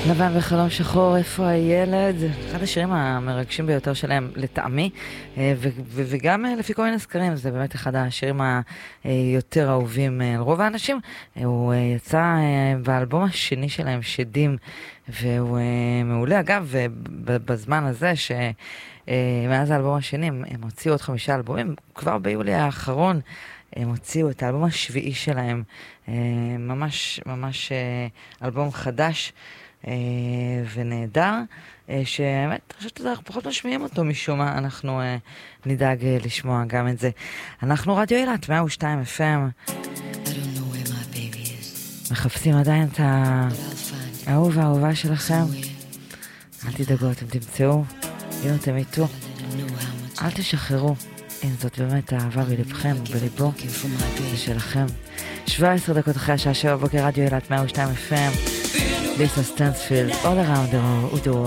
לבן וחלום שחור, איפה הילד? אחד השירים המרגשים ביותר שלהם לטעמי, וגם לפי כל מיני סקרים, זה באמת אחד השירים היותר אהובים על רוב האנשים. הוא יצא באלבום השני שלהם, שדים, והוא מעולה. אגב, בזמן הזה מאז האלבום השני, הם הוציאו עוד 5 אלבומים, כבר ביולי האחרון הם הוציאו את האלבום השביעי שלהם, ממש אלבום חדש ונהדר, שהאמת, אני חושבת שאנחנו פחות משמיעים אותו משום מה, אנחנו נדאג לשמוע גם את זה. אנחנו רדיו אילת, 102 FM, מחפשים עדיין את האהוב והאהובה שלכם. אל תדאגו, אתם תמצאו, אם אתם איתו, אל תשחררו. אם זאת באמת האהבה בלבכם ובליבו, זה שלכם. 17 דקות אחרי השעה 7 בבוקר, רדיו אילת 102 FM, ליסה סטנספילד, All Around the World.